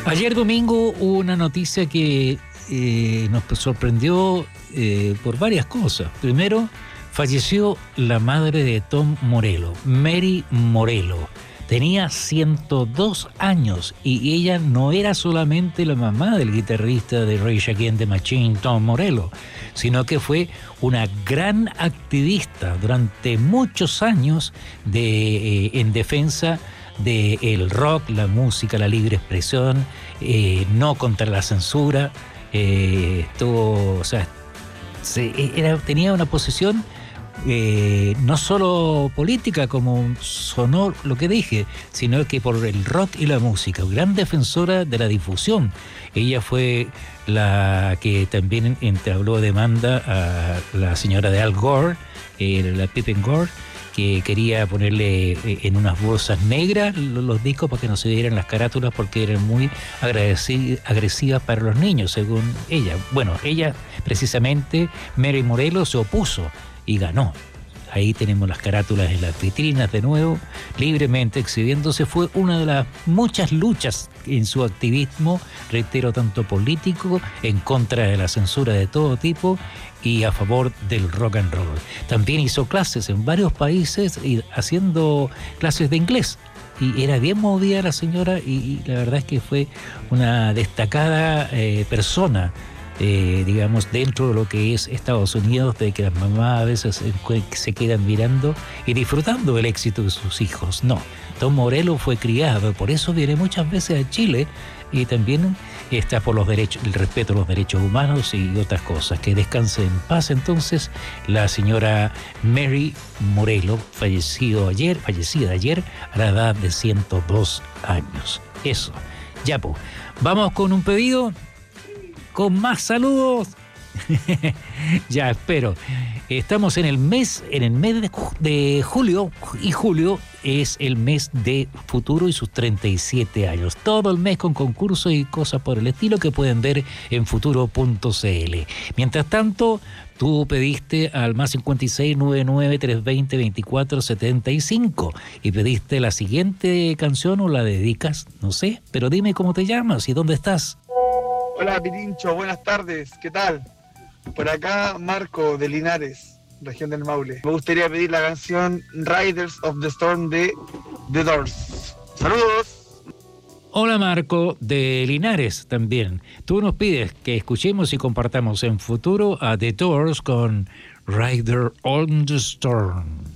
Ayer domingo hubo una noticia que nos sorprendió por varias cosas. Primero, falleció la madre de Tom Morello, Mary Morello. Tenía 102 años y ella no era solamente la mamá del guitarrista de Rage Against the Machine, Tom Morello, sino que fue una gran activista durante muchos años en defensa del rock, la música, la libre expresión, no contra la censura. Tenía una posición no solo política, como sonó lo que dije, sino que por el rock y la música, gran defensora de la difusión. Ella fue la que también entabló demanda a la señora de Al Gore, la Pippin Gore, que quería ponerle en unas bolsas negras los discos para que no se dieran las carátulas porque eran muy agresivas para los niños, según ella. Bueno, ella precisamente, Mary Morello, se opuso y ganó. Ahí tenemos las carátulas en las vitrinas de nuevo, libremente exhibiéndose. Fue una de las muchas luchas en su activismo, reitero, tanto político, en contra de la censura de todo tipo y a favor del rock and roll. También hizo clases en varios países y haciendo clases de inglés. Y era bien movida la señora y la verdad es que fue una destacada persona, digamos, dentro de lo que es Estados Unidos, de que las mamás a veces se quedan mirando y disfrutando del éxito de sus hijos. No, Tom Morello fue criado, por eso viene muchas veces a Chile y también está por los derechos, el respeto a los derechos humanos y otras cosas. Que descanse en paz entonces la señora Mary Morello, fallecida ayer a la edad de 102 años. Eso, ya pues, vamos con un pedido. Con más saludos. Ya, espero. Estamos en el mes de julio, y julio es el mes de Futuro y sus 37 años. Todo el mes con concursos y cosas por el estilo que pueden ver en futuro.cl. Mientras tanto, tú pediste al más 5699-320-2475 y pediste la siguiente canción o la dedicas, no sé, pero dime cómo te llamas y dónde estás. Hola Pirincho, buenas tardes, ¿qué tal? Por acá Marco de Linares, región del Maule. Me gustaría pedir la canción Riders of the Storm de The Doors. ¡Saludos! Hola Marco de Linares también. Tú nos pides que escuchemos y compartamos en futuro a The Doors con Rider on the Storm.